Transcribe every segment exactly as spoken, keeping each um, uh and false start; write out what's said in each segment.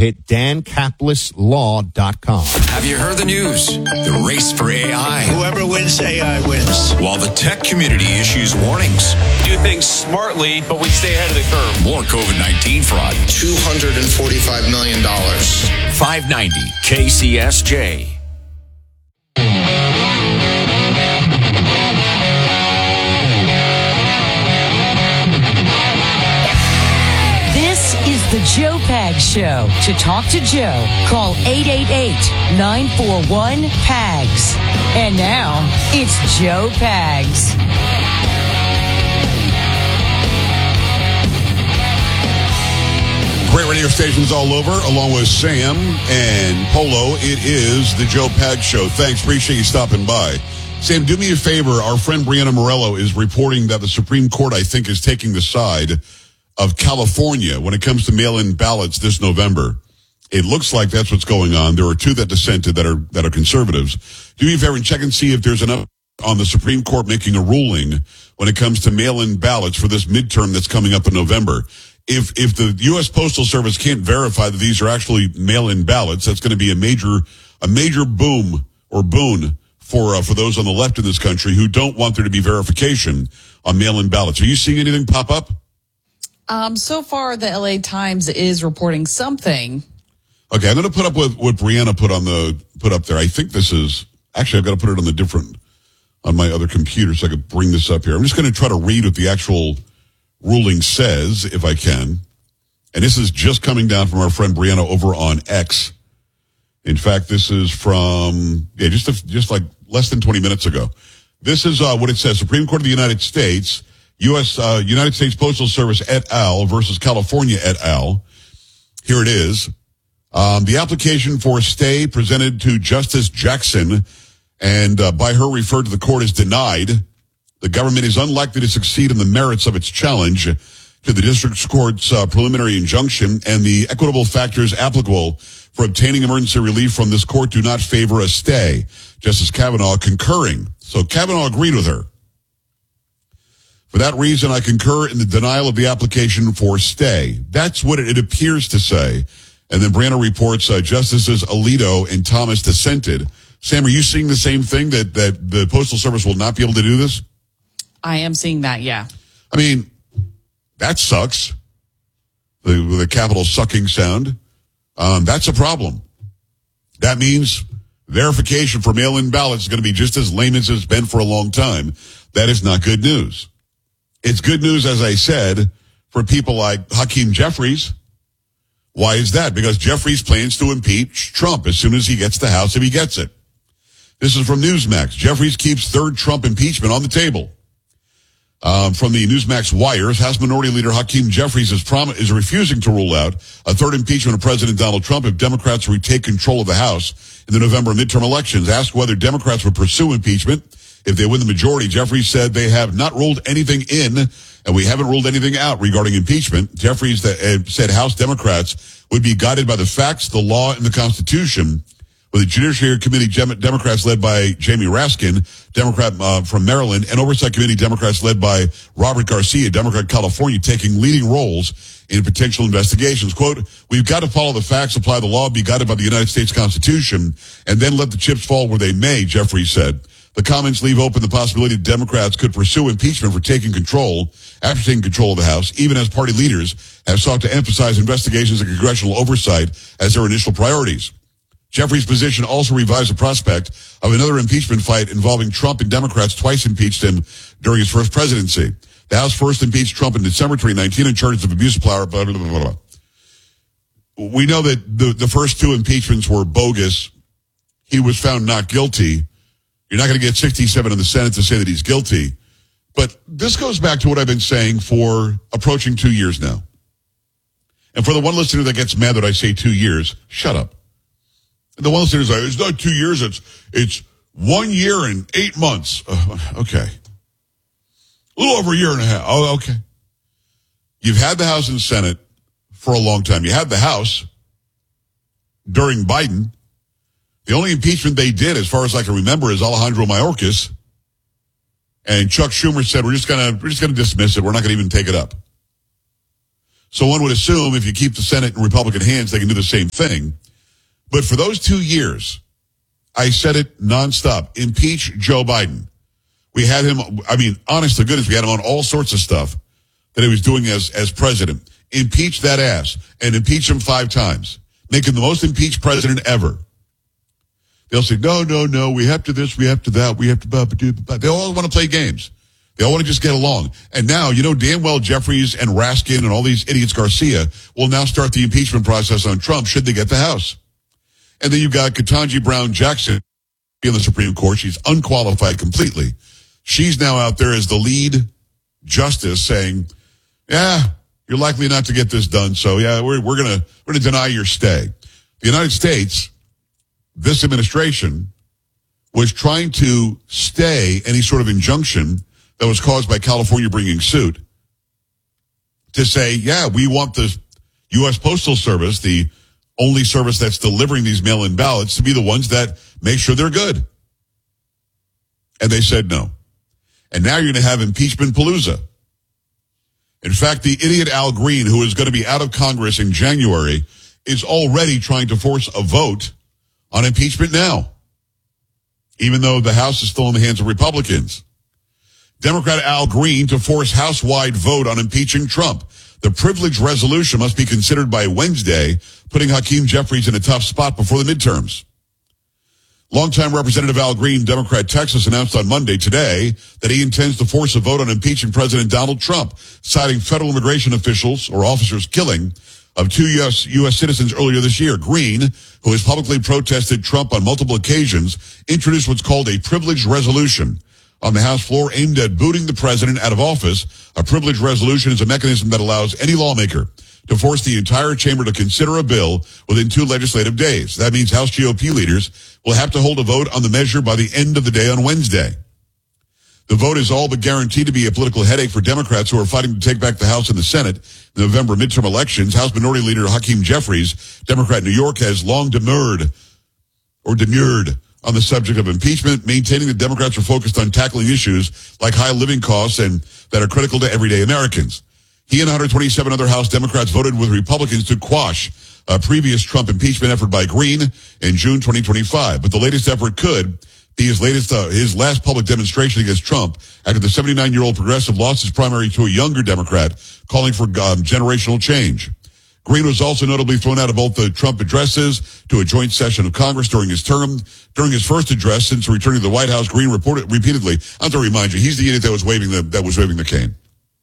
hit dan caplis law dot com. Have you heard the news? The race for A I. Whoever wins A I wins. While the tech community issues warnings. Do things smartly, but we stay ahead of the curve. More COVID nineteen fraud. two hundred forty-five million dollars. five ninety K C S J. This is the Joe Pags Show. To talk to Joe, call eight eight eight, nine four one, P A G S. And now, it's Joe Pags. Great radio stations all over, along with Sam and Polo. It is the Joe Pags Show. Thanks. Appreciate you stopping by. Sam, do me a favor. Our friend Brianna Morello is reporting that the Supreme Court, I think, is taking the side of California when it comes to mail-in ballots this November. It looks like that's what's going on. There are two that dissented that are that are conservatives. Do me a favor and check and see if there's enough on the Supreme Court making a ruling when it comes to mail-in ballots for this midterm that's coming up in November. If if the U S Postal Service can't verify that these are actually mail-in ballots, that's going to be a major a major boom or boon for uh, for those on the left in this country who don't want there to be verification on mail-in ballots. Are you seeing anything pop up? Um, so far, the L A Times is reporting something. Okay, I'm going to put up with what Brianna put on the put up there. I think this is actually I've got to put it on the different on my other computer so I could bring this up here. I'm just going to try to read what the actual ruling says, if I can. And this is just coming down from our friend Brianna over on X. In fact, this is from, yeah, just a, just like less than twenty minutes ago. This is uh, what it says. Supreme Court of the United States, U S Uh, United States Postal Service et al. Versus California et al. Here it is. Um, the application for stay presented to Justice Jackson and uh, by her referred to the court is denied. The government is unlikely to succeed in the merits of its challenge to the district court's uh, preliminary injunction, and the equitable factors applicable for obtaining emergency relief from this court do not favor a stay. Justice Kavanaugh concurring. So Kavanaugh agreed with her. For that reason, I concur in the denial of the application for stay. That's what it appears to say. And then Brianna reports uh, Justices Alito and Thomas dissented. Sam, are you seeing the same thing, that, that the Postal Service will not be able to do this? I am seeing that, yeah. I mean, that sucks. The, the capital sucking sound. Um, that's a problem. That means verification for mail-in ballots is going to be just as lame as it's been for a long time. That is not good news. It's good news, as I said, for people like Hakeem Jeffries. Why is that? Because Jeffries plans to impeach Trump as soon as he gets the House, if he gets it. This is from Newsmax. Jeffries keeps third Trump impeachment on the table. Um, from the Newsmax wires, House Minority Leader Hakeem Jeffries is, prom- is refusing to rule out a third impeachment of President Donald Trump if Democrats retake control of the House in the November midterm elections. Asked whether Democrats would pursue impeachment if they win the majority, Jeffries said they have not ruled anything in, and we haven't ruled anything out regarding impeachment. Jeffries uh, said House Democrats would be guided by the facts, the law, and the Constitution, with the Judiciary Committee Democrats led by Jamie Raskin, Democrat uh, from Maryland, and Oversight Committee Democrats led by Robert Garcia, Democrat California, taking leading roles in potential investigations. Quote, we've got to follow the facts, apply the law, be guided by the United States Constitution, and then let the chips fall where they may, Jeffries said. The comments leave open the possibility that Democrats could pursue impeachment for taking control, after taking control of the House, even as party leaders have sought to emphasize investigations and congressional oversight as their initial priorities. Jeffries' position also revives the prospect of another impeachment fight involving Trump, and Democrats twice impeached him during his first presidency. The House first impeached Trump in December twenty nineteen on charges of abuse of power, blah, blah, blah, blah, blah. We know that the, the first two impeachments were bogus. He was found not guilty. You're not going to get sixty-seven in the Senate to say that he's guilty. But this goes back to what I've been saying for approaching two years now. And for the one listener that gets mad that I say two years, shut up. And the one listener is like, it's not two years, it's it's one year and eight months. Uh, okay. A little over a year and a half. Oh, okay. You've had the House and Senate for a long time. You had the House during Biden. The only impeachment they did, as far as I can remember, is Alejandro Mayorkas. And Chuck Schumer said, we're just gonna, we're just gonna dismiss it. We're not gonna even take it up. So one would assume if you keep the Senate in Republican hands, they can do the same thing. But for those two years, I said it nonstop, impeach Joe Biden. We had him, I mean, honest to goodness, we had him on all sorts of stuff that he was doing as, as president. Impeach that ass and impeach him five times. Make him the most impeached president ever. They'll say, no, no, no, we have to this, we have to that, we have to blah, blah, blah, blah. They all want to play games. They all want to just get along. And now, you know, damn well Jeffries and Raskin and all these idiots, Garcia, will now start the impeachment process on Trump should they get the House. And then you've got Ketanji Brown Jackson in the Supreme Court. She's unqualified completely. She's now out there as the lead justice saying, yeah, you're likely not to get this done. So yeah, we're, we're going to, we're going to deny your stay. The United States, this administration was trying to stay any sort of injunction that was caused by California bringing suit to say, yeah, we want the U S Postal Service, the only service that's delivering these mail-in ballots, to be the ones that make sure they're good. And they said no. And now you're going to have impeachment palooza. In fact, the idiot Al Green, who is going to be out of Congress in January, is already trying to force a vote on impeachment now, even though the House is still in the hands of Republicans. Democrat Al Green to force House-wide vote on impeaching Trump. The privilege resolution must be considered by Wednesday, putting Hakeem Jeffries in a tough spot before the midterms. Longtime Representative Al Green, Democrat Texas, announced on Monday today that he intends to force a vote on impeaching President Donald Trump, citing federal immigration officials or officers' killing of two U S U S citizens earlier this year. Green, who has publicly protested Trump on multiple occasions, introduced what's called a privilege resolution on the House floor aimed at booting the president out of office. A privilege resolution is a mechanism that allows any lawmaker to force the entire chamber to consider a bill within two legislative days. That means House G O P leaders will have to hold a vote on the measure by the end of the day on Wednesday. The vote is all but guaranteed to be a political headache for Democrats who are fighting to take back the House and the Senate in the November midterm elections. House Minority Leader Hakeem Jeffries, Democrat in New York, has long demurred or demurred on the subject of impeachment, maintaining that Democrats are focused on tackling issues like high living costs and that are critical to everyday Americans. He and one hundred twenty-seven other House Democrats voted with Republicans to quash a previous Trump impeachment effort by Green in June twenty twenty-five. But the latest effort could be his latest, uh, his last public demonstration against Trump after the seventy-nine-year-old progressive lost his primary to a younger Democrat, calling for um, generational change. Green was also notably thrown out of both the Trump addresses to a joint session of Congress during his term. During his first address since returning to the White House, Green reported repeatedly, I have to remind you, he's the idiot that was waving the, that was waving the cane.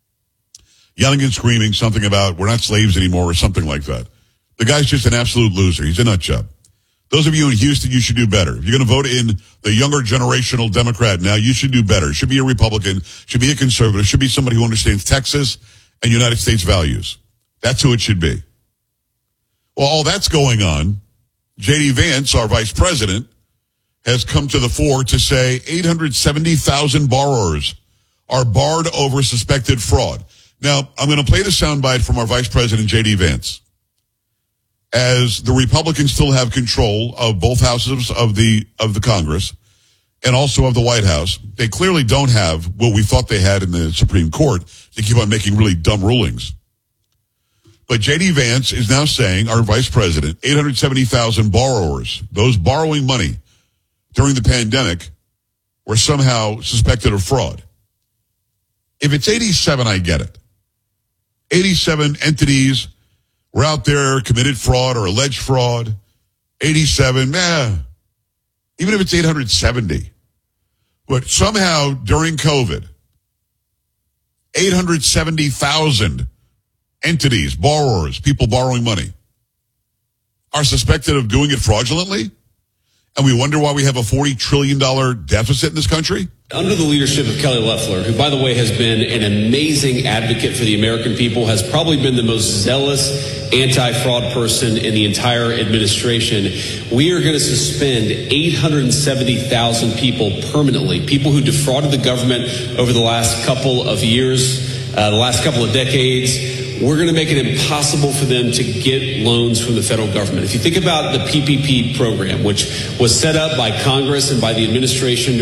Yelling and screaming something about we're not slaves anymore or something like that. The guy's just an absolute loser. He's a nut job. Those of you in Houston, you should do better. If you're going to vote in the younger generational Democrat now, you should do better. Should be a Republican, should be a conservative, should be somebody who understands Texas and United States values. That's who it should be. Well, all that's going on. J D Vance, our vice president, has come to the fore to say eight hundred seventy thousand borrowers are barred over suspected fraud. Now, I'm going to play the soundbite from our vice president, J D Vance. As the Republicans still have control of both houses of the of the Congress and also of the White House, they clearly don't have what we thought they had in the Supreme Court to keep on making really dumb rulings. But J D Vance is now saying, our vice president, eight hundred seventy thousand borrowers, those borrowing money during the pandemic, were somehow suspected of fraud. If it's eighty-seven, I get it. eighty-seven entities were out there, committed fraud or alleged fraud. eighty-seven, eh, even if it's eight hundred seventy. But somehow during COVID, eight hundred seventy thousand entities, borrowers, people borrowing money, are suspected of doing it fraudulently? And we wonder why we have a forty trillion dollars deficit in this country? Under the leadership of Kelly Loeffler, who, by the way, has been an amazing advocate for the American people, has probably been the most zealous anti-fraud person in the entire administration, we are going to suspend eight hundred seventy thousand people permanently, people who defrauded the government over the last couple of years, uh, the last couple of decades. We're going to make it impossible for them to get loans from the federal government. If you think about the P P P program, which was set up by Congress and by the administration.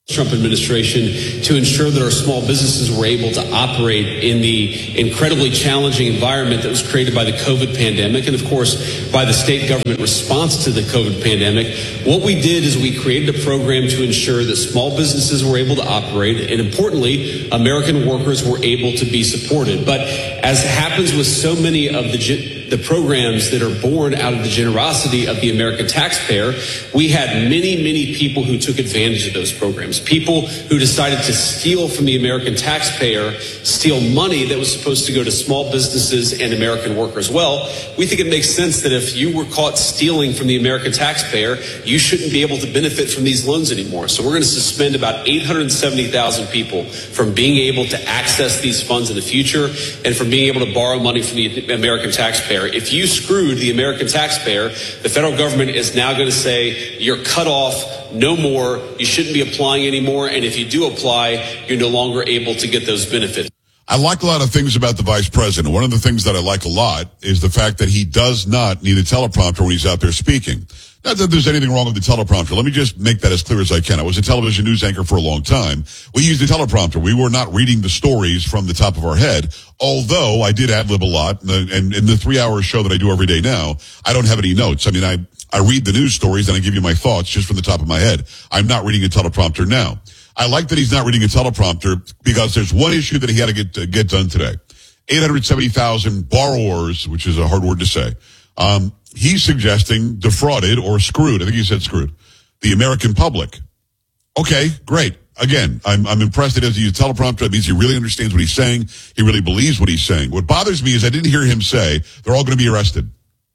Trump administration to ensure that our small businesses were able to operate in the incredibly challenging environment that was created by the COVID pandemic and, of course, by the state government response to the COVID pandemic. What we did is we created a program to ensure that small businesses were able to operate and, importantly, American workers were able to be supported. But as happens with so many of the the programs that are born out of the generosity of the American taxpayer, we had many, many people who took advantage of those programs. People who decided to steal from the American taxpayer, steal money that was supposed to go to small businesses and American workers. Well, we think it makes sense that if you were caught stealing from the American taxpayer, you shouldn't be able to benefit from these loans anymore. So we're going to suspend about eight hundred seventy thousand people from being able to access these funds in the future and from being able to borrow money from the American taxpayer. If you screwed the American taxpayer, the federal government is now going to say you're cut off, no more, you shouldn't be applying anymore, and if you do apply, you're no longer able to get those benefits. I like a lot of things about the vice president. One of the things that I like a lot is the fact that he does not need a teleprompter when he's out there speaking. Not that there's anything wrong with the teleprompter. Let me just make that as clear as I can. I was a television news anchor for a long time. We used the teleprompter. We were not reading the stories from the top of our head, although I did ad-lib a lot. And in the three-hour show that I do every day now, I don't have any notes. I mean, I, I read the news stories and I give you my thoughts just from the top of my head. I'm not reading a teleprompter now. I like that he's not reading a teleprompter because there's one issue that he had to get, uh, get done today. eight hundred seventy thousand borrowers, which is a hard word to say. Um, he's suggesting defrauded or screwed. I think he said screwed the American public. Okay, great. Again, I'm, I'm impressed that he doesn't use teleprompter. That means he really understands what he's saying. He really believes what he's saying. What bothers me is I didn't hear him say they're all going to be arrested.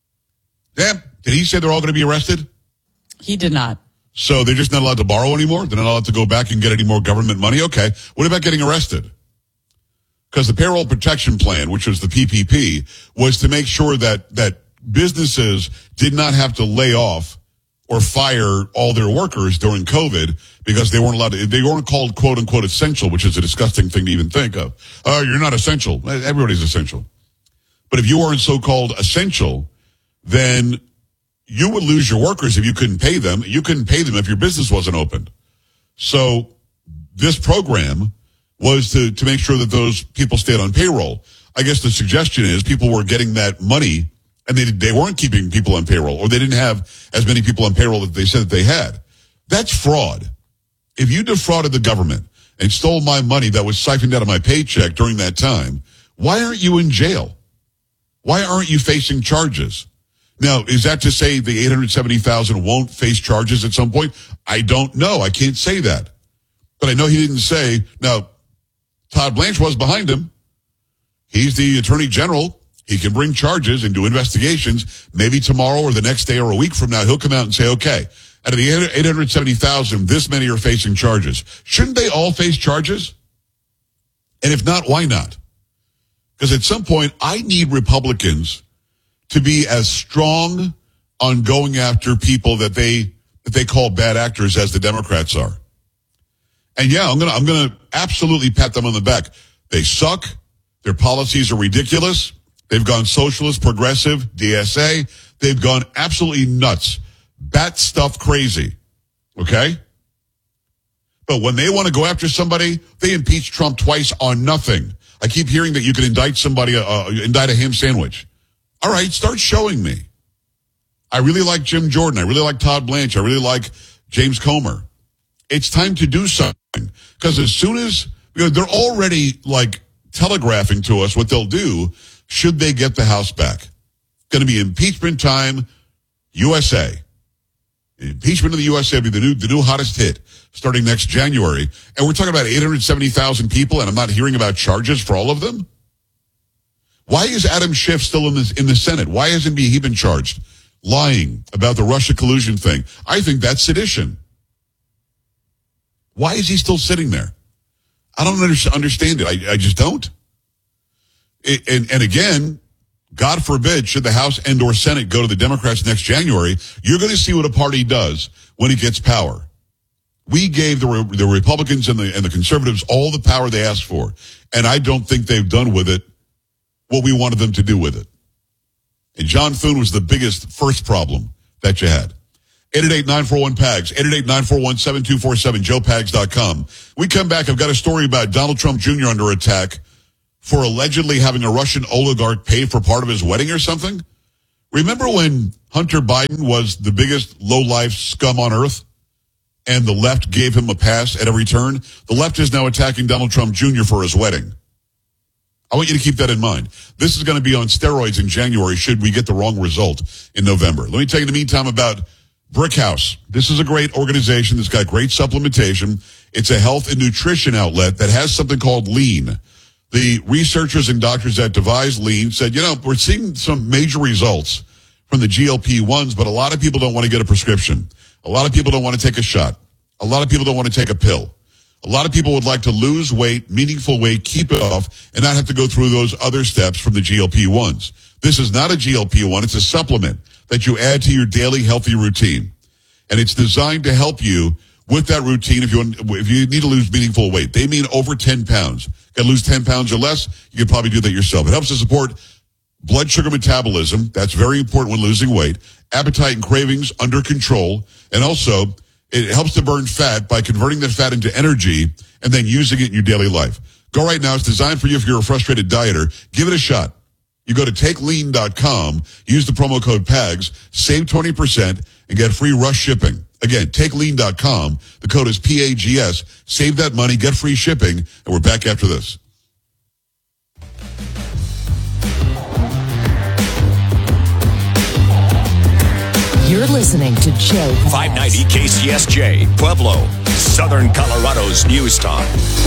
Damn. Did he say they're all going to be arrested? He did not. So they're just not allowed to borrow anymore? They're not allowed to go back and get any more government money? Okay. What about getting arrested? Because the Payroll Protection Plan, which was the P P P, was to make sure that, that businesses did not have to lay off or fire all their workers during COVID because they weren't allowed to, they weren't called quote unquote essential, which is a disgusting thing to even think of. Oh, you're not essential. Everybody's essential. But if you weren't so-called essential, then you would lose your workers if you couldn't pay them. You couldn't pay them if your business wasn't opened. So this program was to, to make sure that those people stayed on payroll. I guess the suggestion is people were getting that money and they they weren't keeping people on payroll, or they didn't have as many people on payroll that they said that they had. That's fraud. If you defrauded the government and stole my money that was siphoned out of my paycheck during that time, why aren't you in jail? Why aren't you facing charges? Now, is that to say the eight hundred seventy thousand won't face charges at some point? I don't know. I can't say that. But I know he didn't say, now, Todd Blanche was behind him. He's the attorney general. He can bring charges and do investigations. Maybe tomorrow or the next day or a week from now, he'll come out and say, okay, out of the eight hundred seventy thousand, this many are facing charges. Shouldn't they all face charges? And if not, why not? Because at some point, I need Republicans to be as strong on going after people that they that they call bad actors as the Democrats are. And yeah, I'm gonna I'm gonna absolutely pat them on the back. They suck. Their policies are ridiculous. They've gone socialist, progressive, D S A. They've gone absolutely nuts. Bat stuff crazy. Okay? But when they want to go after somebody, they impeach Trump twice on nothing. I keep hearing that you can indict somebody, uh, indict a ham sandwich. All right, start showing me. I really like Jim Jordan. I really like Todd Blanche. I really like James Comer. It's time to do something. Because as soon as, you know, they're already like telegraphing to us what they'll do should they get the House back. Going to be impeachment time, U S A. Impeachment of the U S A will be the new, the new hottest hit starting next January. And we're talking about eight hundred seventy thousand people, and I'm not hearing about charges for all of them. Why is Adam Schiff still in the, in the Senate? Why hasn't he been charged? Lying about the Russia collusion thing. I think that's sedition. Why is he still sitting there? I don't under, understand it. I, I just don't. It, and, and again, God forbid, should the House and or Senate go to the Democrats next January, you're going to see what a party does when it gets power. We gave the, the Republicans and the, and the conservatives all the power they asked for. And I don't think they've done with it what we wanted them to do with it. And John Thune was the biggest first problem that you had. eight eight eight, nine four one, P A G S, eight eight eight, nine four one, seven two four seven, joe pags dot com. We come back, I've got a story about Donald Trump Junior under attack for allegedly having a Russian oligarch pay for part of his wedding or something. Remember when Hunter Biden was the biggest low-life scum on earth and the left gave him a pass at every turn? The left is now attacking Donald Trump Junior for his wedding. I want you to keep that in mind. This is going to be on steroids in January should we get the wrong result in November. Let me tell you in the meantime about Brick House. This is a great organization that's got great supplementation. It's a health and nutrition outlet that has something called Lean. The researchers and doctors that devised Lean said, you know, we're seeing some major results from the G L P ones, but a lot of people don't want to get a prescription. A lot of people don't want to take a shot. A lot of people don't want to take a pill. A lot of people would like to lose weight, meaningful weight, keep it off, and not have to go through those other steps from the G L P ones. This is not a G L P one. It's a supplement that you add to your daily healthy routine. And it's designed to help you with that routine if you if you need to lose meaningful weight. They mean over ten pounds. Got to lose ten pounds or less, you can probably do that yourself. It helps to support blood sugar metabolism. That's very important when losing weight. Appetite and cravings under control. And also, it helps to burn fat by converting that fat into energy and then using it in your daily life. Go right now. It's designed for you if you're a frustrated dieter. Give it a shot. You go to take lean dot com, use the promo code P A G S, save twenty percent, and get free rush shipping. Again, take lean dot com. The code is P A G S. Save that money, get free shipping, and we're back after this. You're listening to Joe Pags. five ninety K C S J, Pueblo, Southern Colorado's News Talk.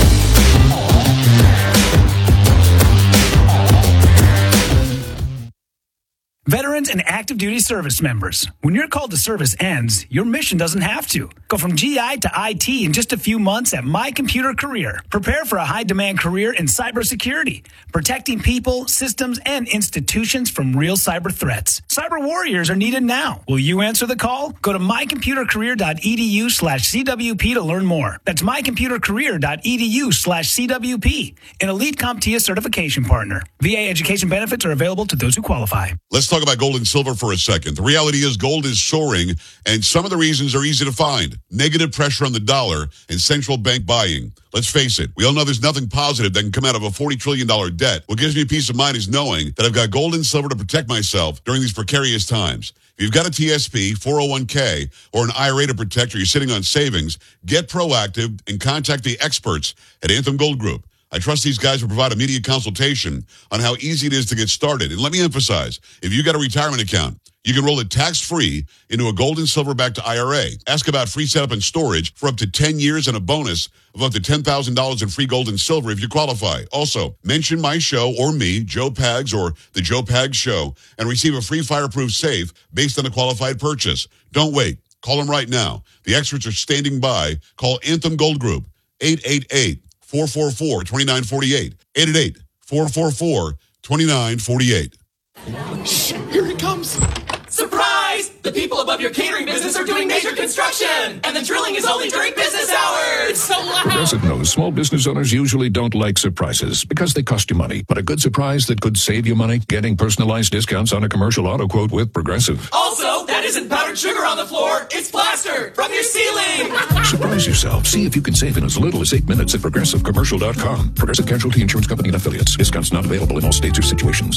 Veterans and active duty service members, when your call to service ends, your mission doesn't have to. Go from G I to I T in just a few months at My Computer Career. Prepare for a high-demand career in cybersecurity, protecting people, systems, and institutions from real cyber threats. Cyber warriors are needed now. Will you answer the call? Go to my computer career dot e d u slash C W P to learn more. That's my computer career dot e d u slash C W P, an elite CompTIA certification partner. V A education benefits are available to those who qualify. Let's talk about gold and silver for a second. The reality is gold is soaring, and some of the reasons are easy to find. Negative pressure on the dollar and central bank buying. Let's face it, we all know there's nothing positive that can come out of a forty trillion dollars debt. What gives me peace of mind is knowing that I've got gold and silver to protect myself during these precarious times. If you've got a T S P, four oh one k, or an I R A to protect, or you're sitting on savings, get proactive and contact the experts at Anthem Gold Group. I trust these guys will provide immediate consultation on how easy it is to get started. And let me emphasize, if you got a retirement account, you can roll it tax-free into a gold and silver-backed I R A. Ask about free setup and storage for up to ten years and a bonus of up to ten thousand dollars in free gold and silver if you qualify. Also, mention my show or me, Joe Pags, or the Joe Pags Show, and receive a free fireproof safe based on a qualified purchase. Don't wait. Call them right now. The experts are standing by. Call Anthem Gold Group, eight eight eight, four four four, two nine four eight, eight eight eight, four four four, two nine four eight. Shh, here it comes. Surprise! The people above your catering business are doing major construction, and the drilling is only during business hours. So loud. Progressive knows small business owners usually don't like surprises because they cost you money. But a good surprise that could save you money, getting personalized discounts on a commercial auto quote with Progressive. Also, that isn't powdered sugar on the floor. It's plaster from your ceiling. Surprise yourself. See if you can save in as little as eight minutes at progressive commercial dot com. Progressive Casualty Insurance Company and Affiliates. Discounts not available in all states or situations.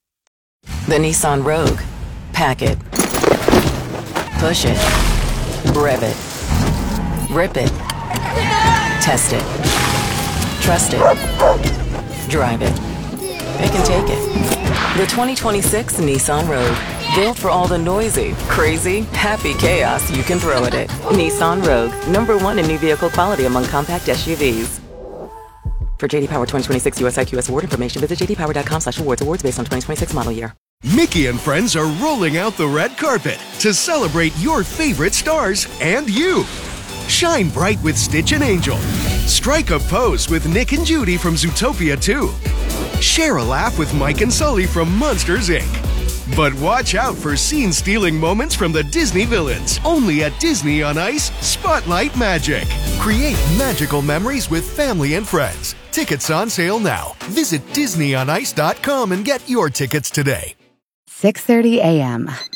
The Nissan Rogue. Pack it. Push it. Rev it. Rip it. Test it. Trust it. Drive it. It can take it. The twenty twenty-six Nissan Rogue. Built for all the noisy, crazy, happy chaos you can throw at it. Nissan Rogue. Number one in new vehicle quality among compact S U Vs. For J D Power twenty twenty-six U S I Q S award information, visit j d power dot com slash awards. Awards based on twenty twenty-six model year. Mickey and friends are rolling out the red carpet to celebrate your favorite stars and you. Shine bright with Stitch and Angel. Strike a pose with Nick and Judy from Zootopia two. Share a laugh with Mike and Sully from Monsters, Incorporated. But watch out for scene-stealing moments from the Disney villains. Only at Disney on Ice Spotlight Magic. Create magical memories with family and friends. Tickets on sale now. Visit disney on ice dot com and get your tickets today. six thirty a.m.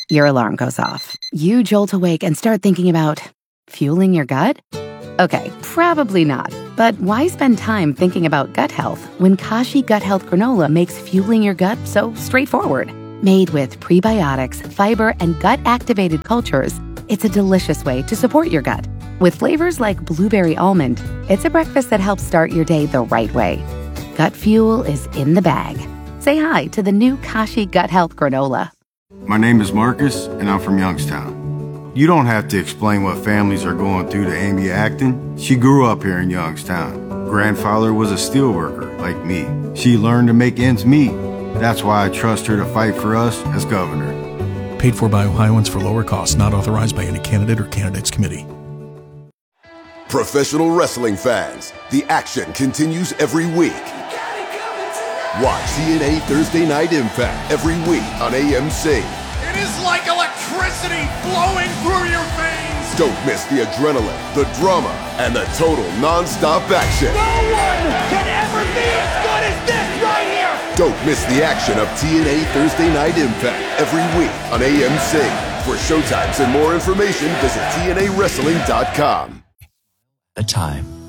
Your alarm goes off. You jolt awake and start thinking about fueling your gut? Okay, probably not. But why spend time thinking about gut health when Kashi Gut Health Granola makes fueling your gut so straightforward? Made with prebiotics, fiber, and gut-activated cultures, it's a delicious way to support your gut. With flavors like blueberry almond, it's a breakfast that helps start your day the right way. Gut fuel is in the bag. Say hi to the new Kashi Gut Health Granola. My name is Marcus, and I'm from Youngstown. You don't have to explain what families are going through to Amy Acton. She grew up here in Youngstown. Grandfather was a steelworker, like me. She learned to make ends meet. That's why I trust her to fight for us as governor. Paid for by Ohioans for lower costs, not authorized by any candidate or candidates committee. Professional wrestling fans, the action continues every week. Watch T N A Thursday Night Impact every week on A M C. It is like electricity flowing through your veins. Don't miss the adrenaline, the drama, and the total non-stop action. No one can ever be as good as this right here. Don't miss the action of T N A Thursday Night Impact every week on A M C. For showtimes and more information, visit T N A wrestling dot com. A time